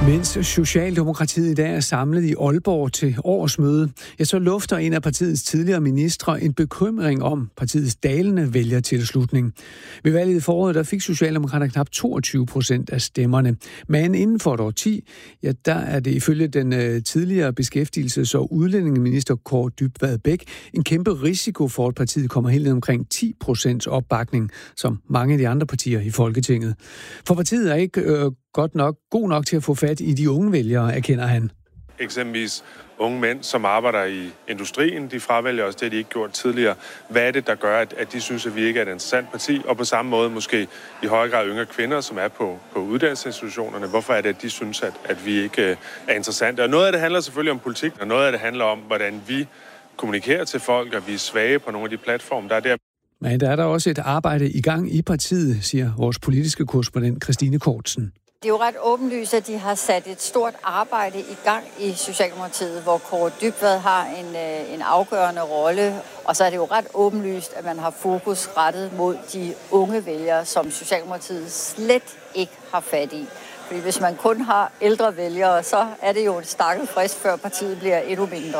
Mens Socialdemokratiet i dag er samlet i Aalborg til årsmøde, så lufter en af partiets tidligere ministre en bekymring om partiets dalende vælgertilslutning. Ved valget i foråret, der fik Socialdemokraterne knap 22% af stemmerne. Men inden for et årti, der er det ifølge den tidligere beskæftigelses- og udlændingeminister Kaare Dybvad Bek en kæmpe risiko for, at partiet kommer helt ned omkring 10% opbakning, som mange af de andre partier i Folketinget. For partiet er ikke god nok til at få fat i de unge vælgere, erkender han. Eksempelvis unge mænd, som arbejder i industrien, de fravælger også det, de ikke gjort tidligere. Hvad er det, der gør, at de synes, at vi ikke er et interessant parti? Og på samme måde måske i høj grad yngre kvinder, som er på uddannelsesinstitutionerne. Hvorfor er det, at de synes, at vi ikke er interessante? Og noget af det handler selvfølgelig om politik, og noget af det handler om, hvordan vi kommunikerer til folk, og vi er svage på nogle af de platforme, der er der. Men der er der også et arbejde i gang i partiet, siger vores politiske korrespondent Christine Kortsen. Det er jo ret åbenlyst, at de har sat et stort arbejde i gang i Socialdemokratiet, hvor Kaare Dybvad har en afgørende rolle. Og så er det jo ret åbenlyst, at man har fokus rettet mod de unge vælgere, som Socialdemokratiet slet ikke har fat i. Fordi hvis man kun har ældre vælgere, så er det jo et stakket frist, før partiet bliver endnu mindre.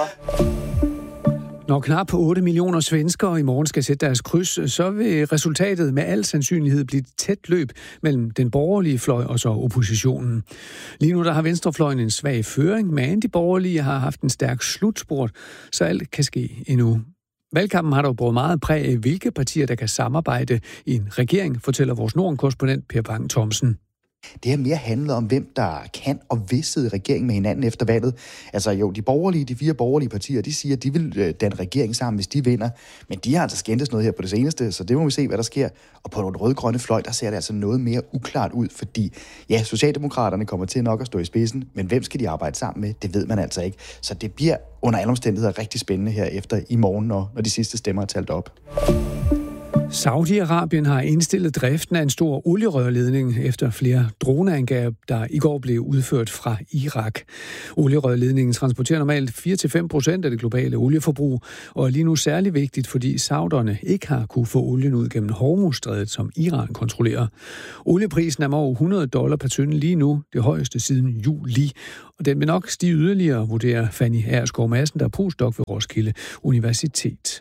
Når knap 8 millioner svenskere i morgen skal sætte deres kryds, så vil resultatet med al sandsynlighed blive et tæt løb mellem den borgerlige fløj og så oppositionen. Lige nu der har venstrefløjen en svag føring, men de borgerlige har haft en stærk slutspurt, så alt kan ske endnu. Valgkampen har dog brugt meget præg af, hvilke partier, der kan samarbejde i en regering, fortæller vores Norden-korrespondent Per Bang Thomsen. Det har mere handlet om, hvem der kan og vil sidde i regering med hinanden efter valget. Altså jo, de 4 borgerlige partier, de siger, at de vil danne regering sammen, hvis de vinder. Men de har altså skændtes noget her på det seneste, så det må vi se, hvad der sker. Og på den rød-grønne fløj, der ser det altså noget mere uklart ud, fordi ja, Socialdemokraterne kommer til nok at stå i spidsen, men hvem skal de arbejde sammen med? Det ved man altså ikke. Så det bliver under alle omstændigheder rigtig spændende her efter i morgen, når de sidste stemmer er talt op. Saudi-Arabien har indstillet driften af en stor olierørledning efter flere droneangreb, der i går blev udført fra Irak. Olierørledningen transporterer normalt 4-5% af det globale olieforbrug, og er lige nu særlig vigtigt, fordi sauderne ikke har kunne få olien ud gennem Hormuzstrædet, som Iran kontrollerer. Olieprisen er over $100 per tønde lige nu, det højeste siden juli, og den vil nok stige yderligere, vurderer Fanny Aersgaard Madsen, der er postdoc ved Roskilde Universitet.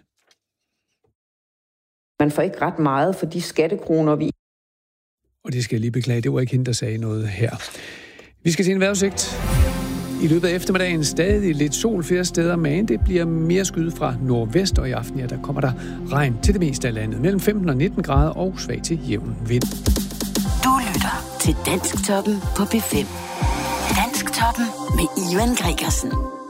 Man får ikke ret meget for de skattekroner, vi... Og det skal jeg lige beklage, det var ikke hende, der sagde noget her. Vi skal se en vejrudsigt. I løbet af eftermiddagen stadig lidt sol flere steder, men det bliver mere skyet fra nordvest, og i aften der kommer der regn til det meste af landet. Mellem 15 og 19 grader og svag til jævn vind. Du lytter til Dansktoppen på P5. Dansktoppen med Ivan Gregersen.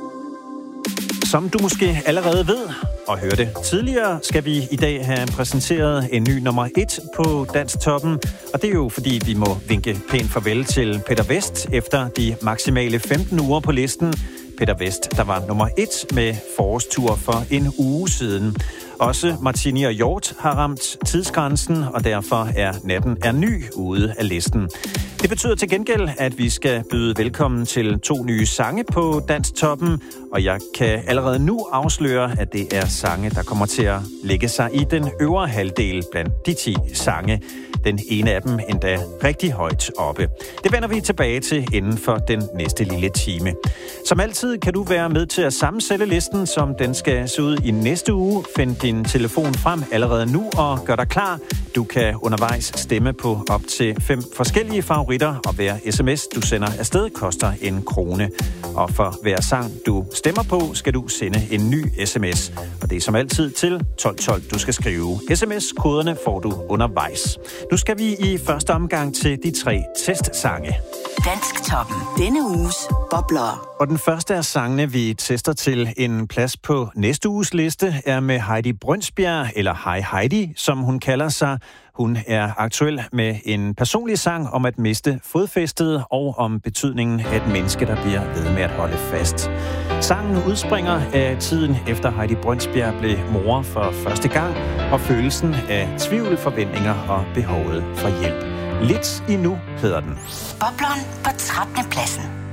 Som du måske allerede ved og hørte tidligere, skal vi i dag have præsenteret en ny nummer 1 på Dansktoppen. Og det er jo fordi, vi må vinke pænt farvel til Peter Vest efter de maksimale 15 uger på listen. Peter Vest, der var nummer 1 med forårstur for en uge siden. Også Martini og Hjort har ramt tidsgrænsen, og derfor er Natten er ny ude af listen. Det betyder til gengæld, at vi skal byde velkommen til 2 nye sange på Dansktoppen, og jeg kan allerede nu afsløre, at det er sange, der kommer til at lægge sig i den øvre halvdel blandt de 10 sange. Den ene af dem endda rigtig højt oppe. Det vender vi tilbage til inden for den næste lille time. Som altid kan du være med til at sammensætte listen, som den skal se ud i næste uge. Find din telefon frem allerede nu og gør dig klar. Du kan undervejs stemme på op til 5 forskellige favoritter, og hver sms, du sender afsted, koster 1 krone. Og for hver sang, du stemmer på, skal du sende en ny sms. Og det er som altid til 1212, du skal skrive. Sms-koderne får du undervejs. Nu skal vi i første omgang til de 3 testsange. Dansktoppen. Denne uges bobler. Og den første af sangene, vi tester til en plads på næste uges liste, er med Heidi Brønsbjerg, eller Hej Heidi, som hun kalder sig. Hun er aktuel med en personlig sang om at miste fodfæstet og om betydningen af et menneske, der bliver ved med at holde fast. Sangen udspringer af tiden efter Heidi Brønsbjerg blev mor for første gang, og følelsen af tvivl, forventninger og behovet for hjælp. Lidt endnu hedder den. Bobleren på 13. pladsen.